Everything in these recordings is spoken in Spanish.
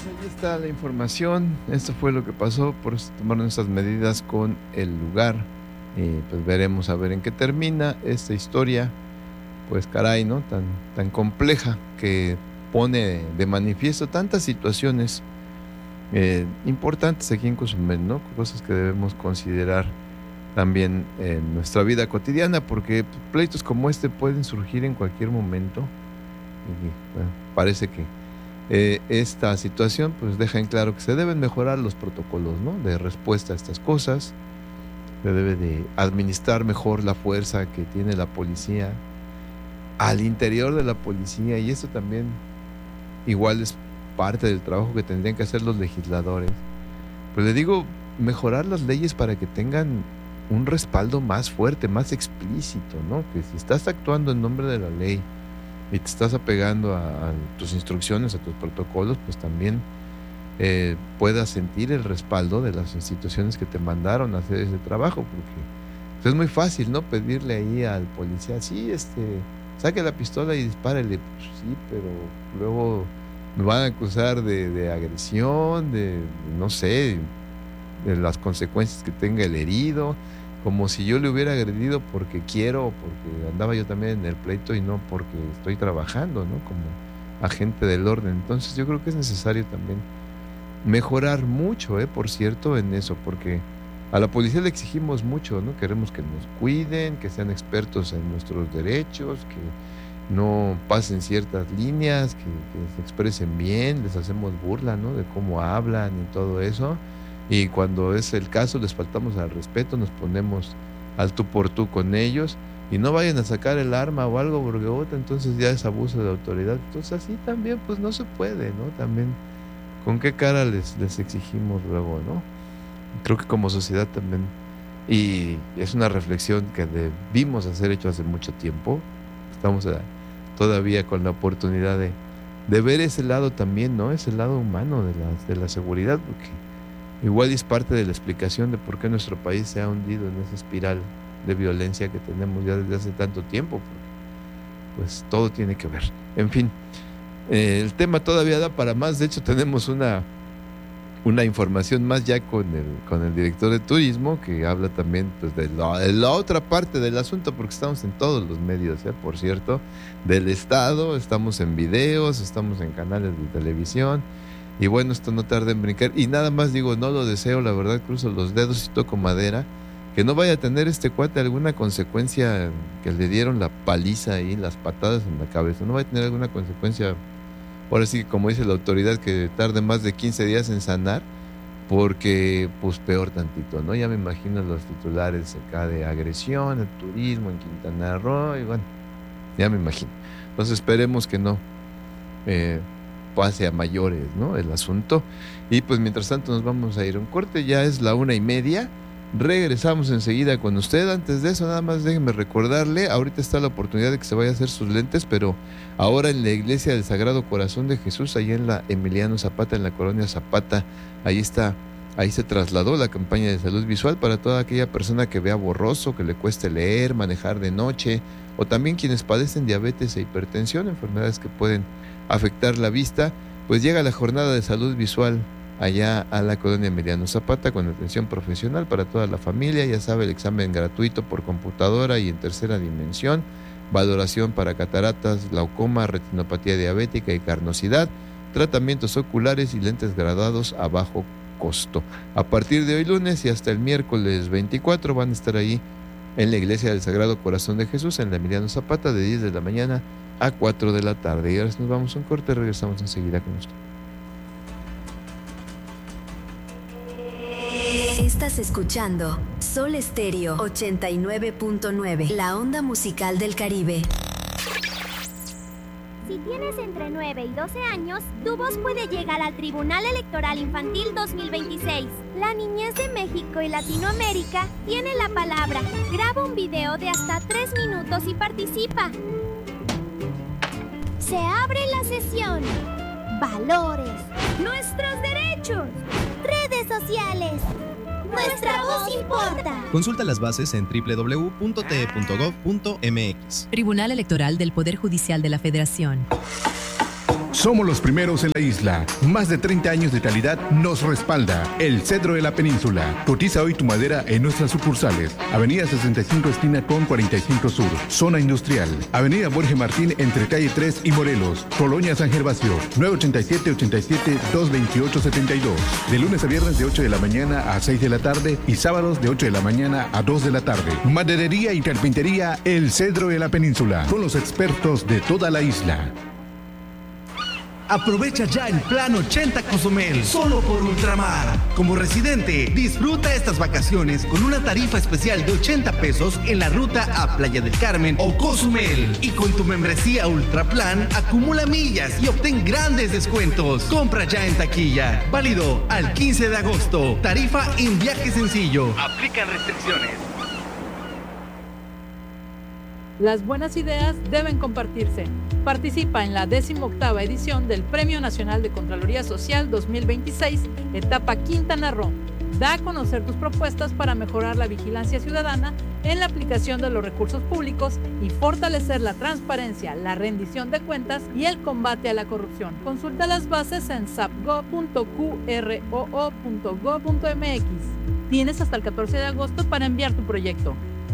Ahí está la información. Esto fue lo que pasó. Por eso tomaron estas medidas con el lugar. Pues veremos a ver en qué termina esta historia. Pues caray, ¿no? Tan compleja, que pone de manifiesto tantas situaciones importantes aquí en Cozumel, ¿no? Cosas que debemos considerar también en nuestra vida cotidiana, porque pleitos como este pueden surgir en cualquier momento. Y bueno, parece que esta situación pues deja en claro que se deben mejorar los protocolos, ¿no?, de respuesta a estas cosas. Se debe de administrar mejor la fuerza que tiene la policía al interior de la policía, y eso también igual es parte del trabajo que tendrían que hacer los legisladores. Pues le digo, mejorar las leyes para que tengan un respaldo más fuerte, más explícito, ¿no? Que si estás actuando en nombre de la ley y te estás apegando a tus instrucciones, a tus protocolos, pues también puedas sentir el respaldo de las instituciones que te mandaron a hacer ese trabajo, porque pues, es muy fácil, ¿no?, pedirle ahí al policía, sí, saque la pistola y dispárele. Pues sí, pero luego me van a acusar de agresión, de no sé, de las consecuencias que tenga el herido, como si yo le hubiera agredido porque quiero, o porque andaba yo también en el pleito y no porque estoy trabajando, ¿no?, como agente del orden. Entonces yo creo que es necesario también mejorar mucho, por cierto, en eso, porque a la policía le exigimos mucho, ¿no? Queremos que nos cuiden, que sean expertos en nuestros derechos, que no pasen ciertas líneas, que se expresen bien, les hacemos burla, ¿no?, de cómo hablan y todo eso. Y cuando es el caso les faltamos al respeto, nos ponemos al tú por tú con ellos, y no vayan a sacar el arma o algo, porque entonces ya es abuso de autoridad. Entonces así también pues no se puede, ¿no? También con qué cara les exigimos luego, ¿no? Creo que como sociedad también, y es una reflexión que debimos hacer hecho hace mucho tiempo. Estamos todavía con la oportunidad de ver ese lado también, ¿no? Ese lado humano de la seguridad, porque igual es parte de la explicación de por qué nuestro país se ha hundido en esa espiral de violencia que tenemos ya desde hace tanto tiempo, porque pues todo tiene que ver. En fin, el tema todavía da para más. De hecho tenemos una información más ya con el director de turismo, que habla también pues de la otra parte del asunto, porque estamos en todos los medios, por cierto, del estado, estamos en videos, estamos en canales de televisión. Y bueno, esto no tarda en brincar. Y nada más digo, no lo deseo, la verdad, cruzo los dedos y toco madera, que no vaya a tener este cuate alguna consecuencia, que le dieron la paliza ahí, las patadas en la cabeza, no vaya a tener alguna consecuencia, ahora sí, como dice la autoridad, que tarde más de 15 días en sanar, porque pues peor tantito, ¿no? Ya me imagino los titulares acá de agresión, el turismo en Quintana Roo, y bueno, ya me imagino. Entonces esperemos que no pase a mayores, ¿no?, el asunto. Y pues mientras tanto nos vamos a ir a un corte, ya es la 1:30. Regresamos enseguida con usted. Antes de eso, nada más déjeme recordarle, ahorita está la oportunidad de que se vaya a hacer sus lentes, pero ahora en la Iglesia del Sagrado Corazón de Jesús, allá en la Emiliano Zapata, en la colonia Zapata, ahí se trasladó la campaña de salud visual para toda aquella persona que vea borroso, que le cueste leer, manejar de noche, o también quienes padecen diabetes e hipertensión, enfermedades que pueden afectar la vista. Pues llega la jornada de salud visual allá a la colonia Emiliano Zapata, con atención profesional para toda la familia. Ya sabe, el examen gratuito por computadora y en tercera dimensión, valoración para cataratas, glaucoma, retinopatía diabética y carnosidad, tratamientos oculares y lentes graduados a bajo costo. A partir de hoy lunes y hasta el miércoles 24 van a estar ahí en la Iglesia del Sagrado Corazón de Jesús, en la Emiliano Zapata, de 10 de la mañana a 4 de la tarde. Y ahora nos vamos a un corte, regresamos enseguida con usted. Estás escuchando Sol Estéreo 89.9, la onda musical del Caribe. Si tienes entre 9 y 12 años, tu voz puede llegar al Tribunal Electoral Infantil 2026. La niñez de México y Latinoamérica tiene la palabra. Graba un video de hasta 3 minutos y participa. Se abre la sesión. Valores. Nuestros derechos. Redes sociales. Nuestra voz importa. Consulta las bases en www.te.gov.mx. Tribunal Electoral del Poder Judicial de la Federación. Somos los primeros en la isla. Más de 30 años de calidad nos respalda. El Cedro de la Península. Cotiza hoy tu madera en nuestras sucursales. Avenida 65 esquina con 45 Sur. Zona Industrial. Avenida Jorge Martín entre calle 3 y Morelos. Colonia San Gervasio. 987-87-228-72. De lunes a viernes de 8 de la mañana a 6 de la tarde y sábados de 8 de la mañana a 2 de la tarde. Maderería y carpintería El Cedro de la Península. Con los expertos de toda la isla. Aprovecha ya el Plan 80 Cozumel, solo por Ultramar. Como residente, disfruta estas vacaciones con una tarifa especial de 80 pesos en la ruta a Playa del Carmen o Cozumel. Y con tu membresía Ultraplan, acumula millas y obtén grandes descuentos. Compra ya en taquilla. Válido al 15 de agosto. Tarifa en viaje sencillo. Aplican restricciones. Las buenas ideas deben compartirse. Participa en la 18ª edición del Premio Nacional de Contraloría Social 2026, etapa Quintana Roo. Da a conocer tus propuestas para mejorar la vigilancia ciudadana en la aplicación de los recursos públicos y fortalecer la transparencia, la rendición de cuentas y el combate a la corrupción. Consulta las bases en sapgo.qroo.gov.mx. Tienes hasta el 14 de agosto para enviar tu proyecto.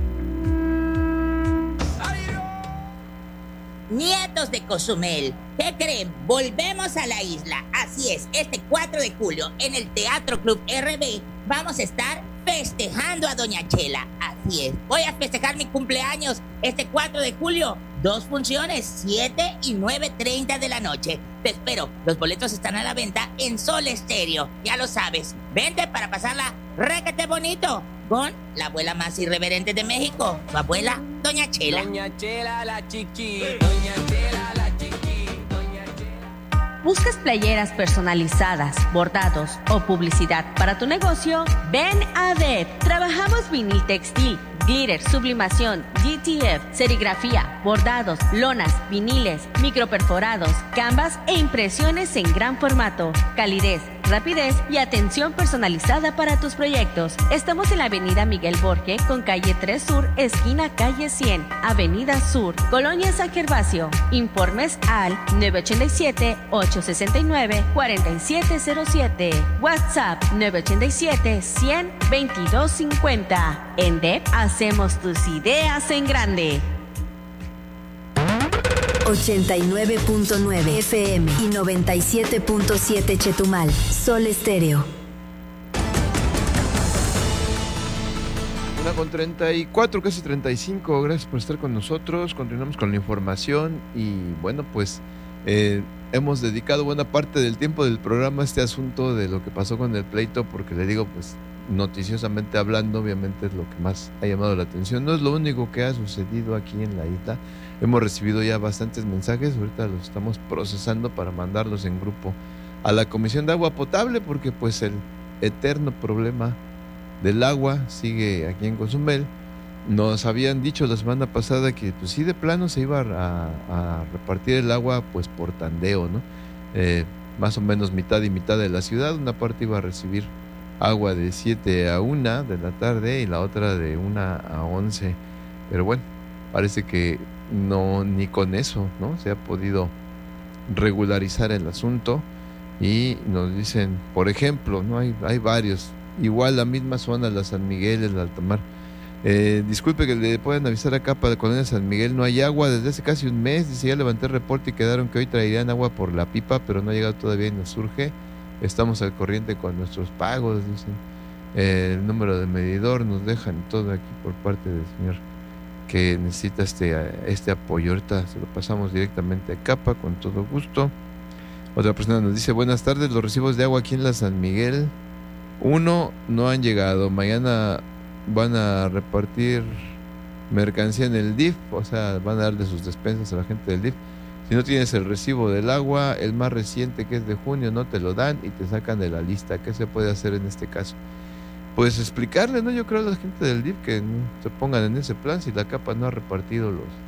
Nietos de Cozumel, ¿qué creen? Volvemos a la isla. Así es, este 4 de julio en el Teatro Club RB vamos a estar festejando a Doña Chela. Así es, voy a festejar mi cumpleaños este 4 de julio. 2 funciones, 7 y 9:30 de la noche. Te espero, los boletos están a la venta en Sol Estéreo. Ya lo sabes, vente para pasarla requete bonito con la abuela más irreverente de México, su abuela, Doña Chela. Doña Chela la chiqui, Doña Chela la chiqui, Doña Chela. ¿Buscas playeras personalizadas, bordados o publicidad para tu negocio? Ven a DEP. Trabajamos vinil textil, glitter, sublimación, GTF, serigrafía, bordados, lonas, viniles, microperforados, canvas e impresiones en gran formato. Calidez, rapidez y atención personalizada para tus proyectos. Estamos en la avenida Miguel Borge con calle 3 Sur, esquina calle 100, avenida Sur, Colonia San Gervasio. Informes al 987-869-4707. WhatsApp 987-100-2250. En DEP hacemos tus ideas en grande. 89.9 FM y 97.7 Chetumal. Sol Estéreo. 1:34, casi 35. Gracias por estar con nosotros. Continuamos con la información y bueno, pues hemos dedicado buena parte del tiempo del programa a este asunto de lo que pasó con el pleito, porque le digo, pues noticiosamente hablando, obviamente es lo que más ha llamado la atención. No es lo único que ha sucedido aquí en la isla. Hemos recibido ya bastantes mensajes, ahorita los estamos procesando para mandarlos en grupo a la Comisión de Agua Potable, porque pues el eterno problema del agua sigue aquí en Cozumel. Nos habían dicho la semana pasada que pues sí, de plano se iba a repartir el agua pues por tandeo, ¿no? Más o menos mitad y mitad de la ciudad. Una parte iba a recibir agua de 7 a 1 de la tarde y la otra de 1 a 11. Pero bueno, parece que no, ni con eso, ¿no? Se ha podido regularizar el asunto. Y nos dicen, por ejemplo, ¿no? Hay varios, igual la misma zona, la San Miguel, el Altamar. Disculpe que le puedan avisar acá para la colonia San Miguel, no hay agua desde hace casi un mes. Dice, ya levanté el reporte y quedaron que hoy traerían agua por la pipa, pero no ha llegado todavía y nos surge. Estamos al corriente con nuestros pagos, dicen. El número de medidor nos dejan todo aquí por parte del señor que necesita este apoyo. Ahorita se lo pasamos directamente a Capa con todo gusto. Otra persona nos dice, buenas tardes, los recibos de agua aquí en la San Miguel 1 no han llegado. Mañana van a repartir mercancía en el DIF, o sea, van a darle sus despensas a la gente del DIF. Si no tienes el recibo del agua, el más reciente que es de junio, no te lo dan y te sacan de la lista. ¿Qué se puede hacer en este caso? Pues explicarle, ¿no? Yo creo a la gente del DIF que no se pongan en ese plan si la Capa no ha repartido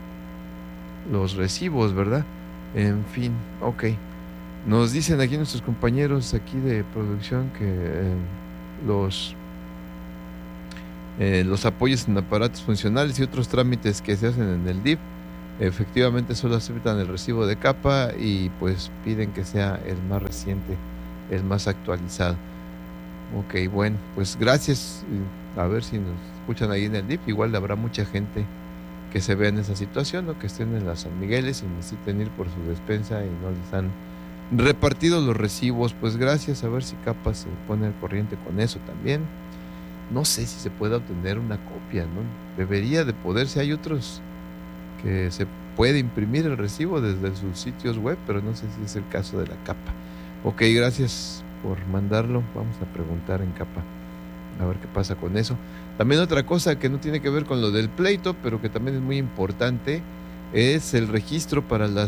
los recibos, ¿verdad? En fin, ok. Nos dicen aquí nuestros compañeros aquí de producción que los apoyos en aparatos funcionales y otros trámites que se hacen en el DIF efectivamente solo aceptan el recibo de capa y pues piden que sea el más reciente, el más actualizado. Ok, bueno, pues gracias. A ver si nos escuchan ahí en el DIF. Igual habrá mucha gente que se vea en esa situación, ¿no? Que estén en las San Migueles y necesiten ir por su despensa y no les han repartido los recibos. Pues gracias, a ver si Capa se pone al corriente con eso también. No sé si se puede obtener una copia, ¿no? Debería de poderse. Hay otros que se puede imprimir el recibo desde sus sitios web, pero no sé si es el caso de la Capa. Ok, gracias por mandarlo. Vamos a preguntar en Capa a ver qué pasa con eso. También otra cosa que no tiene que ver con lo del pleito, pero que también es muy importante, es el registro para las